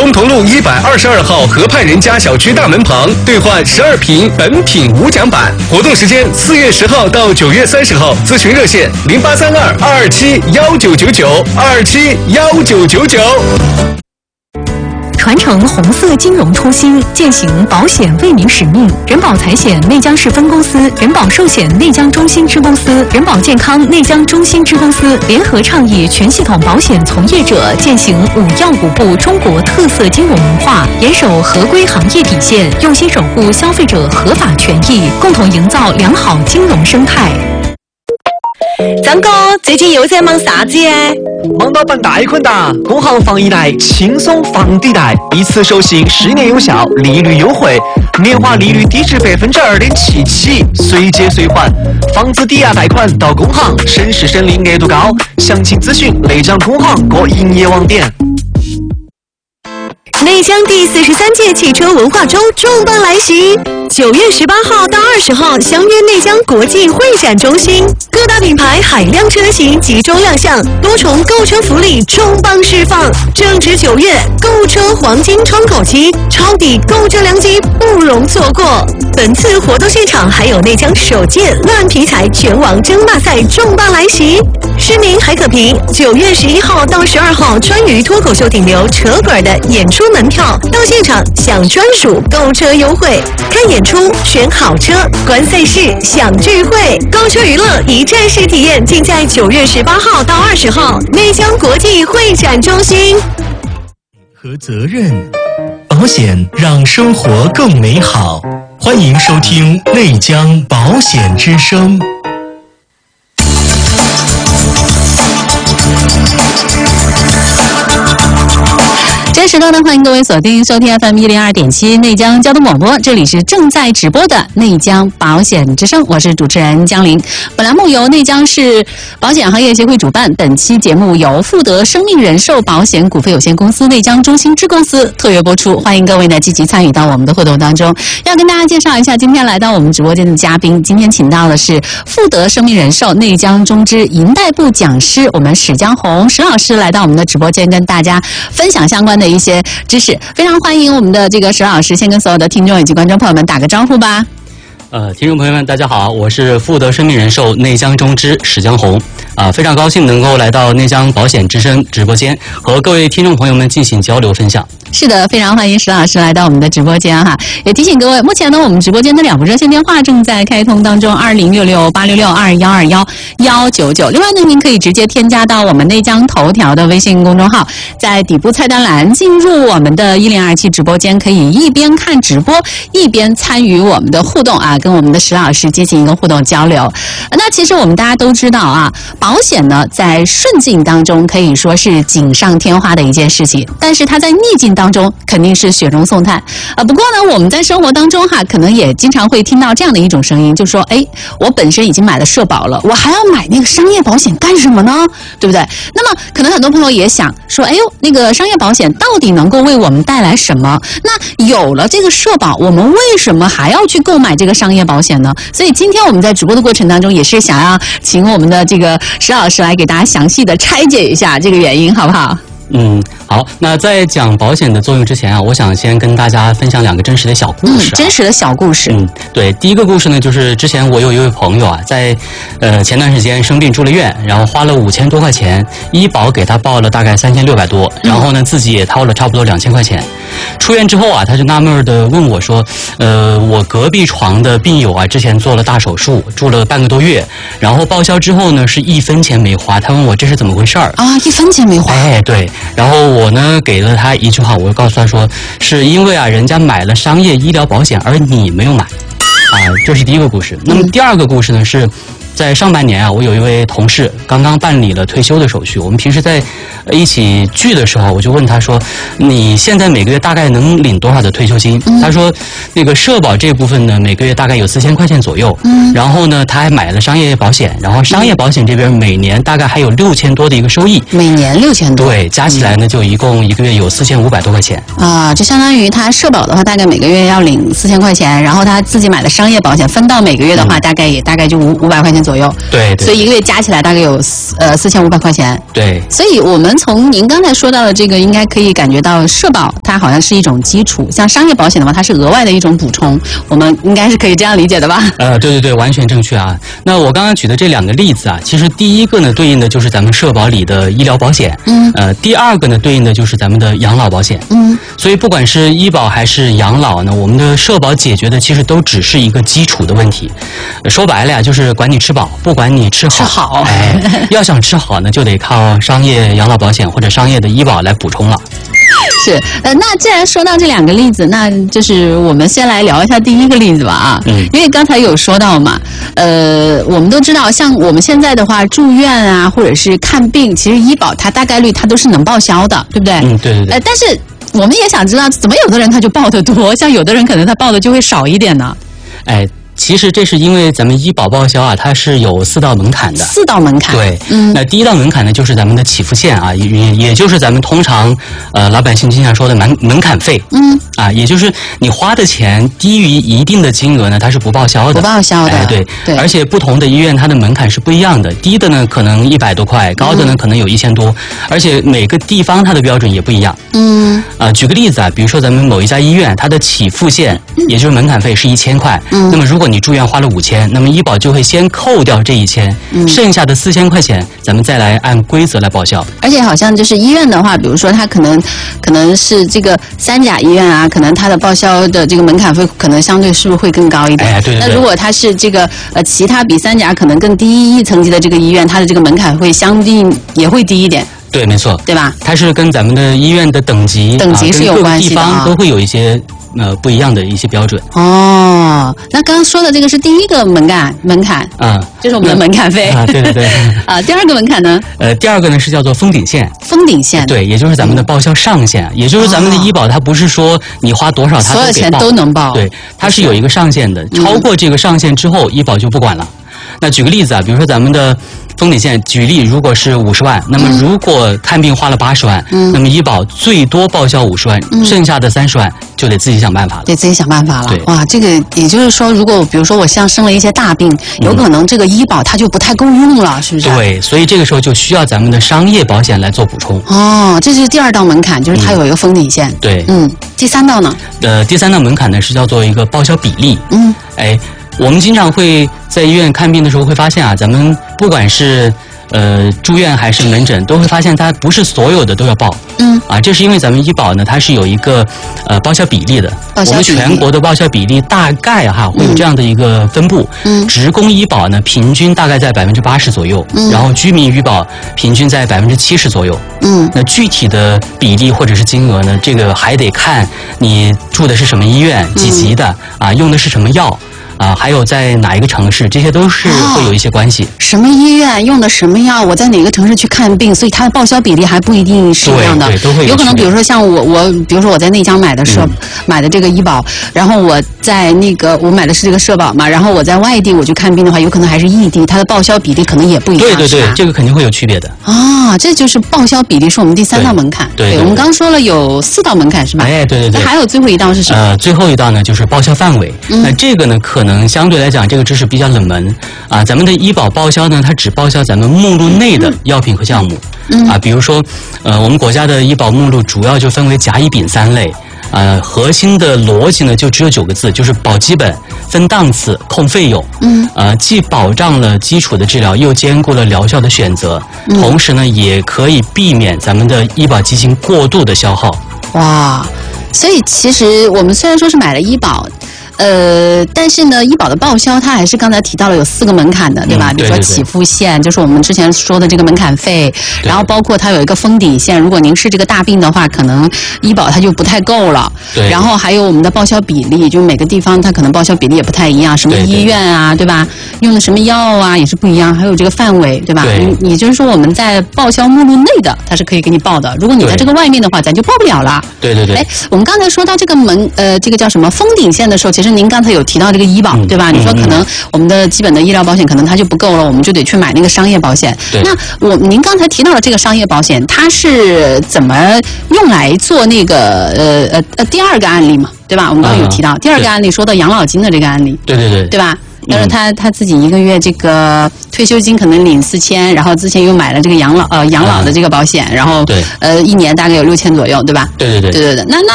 东同路122号河畔人家小区大门旁兑换12瓶本品无奖版。活动时间4月10号到9月30号，咨询热线0832-227-1999，227-1999。 传承红色金融初心，践行保险为民使命。人保财险内江市分公司、人保寿险内江中心支公司、人保健康内江中心支公司联合倡议全系统保险从业者践行5要5不中国特色金融文化，严守合规行业底线，用心守护消费者合法权益，共同营造良好金融生态。 张哥，最近又在忙啥子耶？ 忙到办贷款哒！工行放一贷轻松房抵贷，一次授信10年有效，利率优惠，年化利率低至2.7%起，随借随还，房子抵押贷款到工行，省时省力，额度高。详情咨询内江工行各营业网点。 内江第43届汽车文化周重磅来袭！9月18号到20号，相约内江国际会展中心，各大品牌海量车型集中亮相，多重购车福利重磅释放。正值9月，购车黄金窗口期，抄底购车良机不容错过。本次活动现场还有内江首届乱皮财拳王争霸赛重磅来袭，市民还可凭9月11号到12号川渝脱口秀顶流扯滚的演出门票，到现场享专属购车优惠，看演出选好车，观赛事享聚会，购车娱乐一站式体验，尽在9月18号到20号内江国际会展中心。 和责任，保险让生活更美好。欢迎收听内江保险之声。 这时段呢，欢迎各位锁定收听 FM 102.7内江交通广播，这里是正在直播的内江保险之声，我是主持人江玲。本栏目由内江市保险行业协会主办，本期节目由富德生命人寿保险股份有限公司内江中心支公司特约播出。欢迎各位呢积极参与到我们的活动当中。要跟大家介绍一下今天来到我们直播间的嘉宾，今天请到的是富德生命人寿内江中支银贷部讲师我们史江红史老师来到我们的直播间，跟大家分享相关的一些知识。非常欢迎我们的这个史老师，先跟所有的听众以及观众朋友们打个招呼吧。 听众朋友们，大家好，我是富德生命人寿内江中支史江红，非常高兴能够来到内江保险之声直播间，和各位听众朋友们进行交流分享。 是的，非常欢迎史老师来到我们的直播间哈。也提醒各位，目前呢，我们直播间的2部热线电话正在开通当中，2066-866-2122-199。另外呢，您可以直接添加到我们内江头条的微信公众号，在底部菜单栏进入我们的1027直播间，可以一边看直播一边参与我们的互动啊，跟我们的史老师进行一个互动交流。那其实我们大家都知道啊，保险呢在顺境当中可以说是锦上添花的一件事情，但是它在逆境当中肯定是雪中送炭。不过呢，我们在生活当中可能也经常会听到这样的一种声音，就说，我本身已经买了社保了，我还要买那个商业保险干什么呢？对不对？那么可能很多朋友也想说，那个商业保险到底能够为我们带来什么？那有了这个社保，我们为什么还要去购买这个商业保险呢？所以今天我们在直播的过程当中，也是想要请我们的这个史老师来给大家详细的拆解一下这个原因，好不好？ 好，那在讲保险的作用之前我想先跟大家分享2个真实的小故事。 真实的小故事。 对，第一个故事呢，就是之前我有一位朋友在前段时间生病住了院，然后花了5000多块钱，医保给他报了大概3600多，然后呢自己也掏了差不多2000块钱。出院之后他就纳闷的问我说，我隔壁床的病友之前做了大手术，住了半个多月，然后报销之后呢是1分钱没花，他问我这是怎么回事儿啊？1分钱没花？ 对。然后我呢给了他一句话，我就告诉他说，是因为人家买了商业医疗保险，而你没有买这是第一个故事。那么第2个故事呢，是在上半年我有一位同事刚刚办理了退休的手续，我们平时在一起聚的时候，我就问他说，你现在每个月大概能领多少的退休金？他说那个社保这部分呢，每个月大概有4000块钱左右，然后呢他还买了商业保险，然后商业保险这边每年大概还有6000多的一个收益， 每年6000多， 对，加起来呢就一共一个月有4500多块钱就相当于他社保的话大概每个月要领4000块钱，然后他自己买的商业保险分到每个月的话大概就500块钱钱左右。 对， 所以一个月加起来大概有4500块钱。 对， 所以我们从您刚才说到的这个，应该可以感觉到社保它好像是一种基础，像商业保险的话，它是额外的一种补充，我们应该是可以这样理解的吧？ 对，完全正确啊。那我刚刚举的这2个例子啊，其实第一个呢对应的就是咱们社保里的医疗保险，第二个呢对应的就是咱们的养老保险，所以不管是医保还是养老呢，我们的社保解决的其实都只是一个基础的问题。说白了呀，就是管你吃饱，不管你吃好。要想吃好呢，就得靠商业养老保险或者商业的医保来补充了。 是，那既然说到这2个例子，那就是我们先来聊一下第一个例子吧啊，因为刚才有说到嘛，我们都知道，像我们现在的话，住院啊，或者是看病，其实医保它大概率它都是能报销的，对不对？ 对。 但是我们也想知道，怎么有的人他就报得多，像有的人可能他报的就会少一点呢？ 其实这是因为咱们医保报销啊，它是有4道门槛的。 4道门槛。 对，那第一道门槛呢，就是咱们的起付线啊，也就是咱们通常老百姓经常说的门槛费。也就是你花的钱低于一定的金额呢，它是不报销的。 不报销的。 对。而且不同的医院它的门槛是不一样的，低的呢可能100多块，高的呢可能有1000多，而且每个地方它的标准也不一样。举个例子啊，比如说咱们某一家医院，它的起付线也就是门槛费是1000块，那么如果你住院花了5000，那么医保就会先扣掉这1000，剩下的4000块钱，咱们再来按规则来报销。 而且好像就是医院的话，比如说它可能是这个3甲医院啊，可能它的报销的这个门槛费可能相对是不是会更高一点？ 对。 那如果它是这个其他比3甲可能更低一层级的这个医院，它的这个门槛会相对也会低一点。 对，没错， 对吧？ 它是跟咱们的医院的等级是有关系的， 跟各个地方都会有一些不一样的一些标准。 那刚刚说的这个是第一个门槛就是我们的门槛费。 对。 第二个门槛呢？ 第二个呢是叫做封顶线。 封顶线。 对，也就是咱们的报销上限，也就是咱们的医保，它不是说你花多少它所有钱都能报。 对，它是有一个上限的，超过这个上限之后，医保就不管了。那举个例子啊，比如说咱们的封顶线，举例如果是50万，那么如果看病花了80万，那么医保最多报销50万，剩下的30万就得自己想办法了。 得自己想办法了。 对， 哇，这个也就是说，如果比如说我像生了一些大病，有可能这个医保它就不太够用了，是不是？ 对，所以这个时候就需要咱们的商业保险来做补充。 这是第2道门槛，就是它有一个封顶线。 对， 第3道呢？ 第3道门槛呢是叫做一个报销比例。我们经常会在医院看病的时候会发现啊，咱们不管是住院还是门诊，都会发现它不是所有的都要报。这是因为咱们医保呢，它是有一个报销比例的。我们全国的报销比例大概会有这样的一个分布。职工医保呢，平均大概在80%左右，然后居民医保平均在70%左右。那具体的比例或者是金额呢，这个还得看你住的是什么医院，几级的用的是什么药。还有在哪一个城市，这些都是会有一些关系。 什么医院用的什么药，我在哪个城市去看病，所以它的报销比例还不一定是一样的。 对，都会有可能，比如说像比如说我在内江买的这个医保，然后我在我买的是这个社保嘛，然后我在外地我去看病的话，有可能还是异地，它的报销比例可能也不一样。 对，这个肯定会有区别的。 这就是报销比例是我们第3道门槛。 对， 我们刚说了有4道门槛是吧？ 对。 那还有最后一道是什么？ 最后一道呢就是报销范围。那这个呢可能相对来讲这个知识比较冷门咱们的医保报销呢，它只报销咱们目录内的药品和项目。比如说我们国家的医保目录主要就分为甲乙丙3类。核心的逻辑呢就只有9个字，就是保基本、分档次、控费用。既保障了基础的治疗，又兼顾了疗效的选择，同时呢也可以避免咱们的医保基金过度的消耗。 哇，所以其实我们虽然说是买了医保，但是呢，医保的报销它还是刚才提到了有4个门槛的，对吧？比如说起付线，就是我们之前说的这个门槛费，然后包括它有一个封顶线，如果您是这个大病的话，可能医保它就不太够了。 对。 然后还有我们的报销比例，就每个地方它可能报销比例也不太一样，什么医院啊，对吧？用的什么药啊也是不一样，还有这个范围，对吧？也就是说我们在报销目录内的，它是可以给你报的，如果你在这个外面的话，咱就报不了了。 对。 我们刚才说到这个这个叫什么封顶线的时候，其实您刚才有提到这个医保，对吧？你说可能我们的基本的医疗保险可能它就不够了，我们就得去买那个商业保险。那您刚才提到的这个商业保险，它是怎么用来做那个第2个案例嘛？对吧？我们刚刚有提到第2个案例，说到养老金的这个案例， 对， 对吧？ 他说他自己一个月这个退休金可能领4000，然后之前又买了这个养老的这个保险，然后对 1年大概有6000左右，对吧？ 对。 那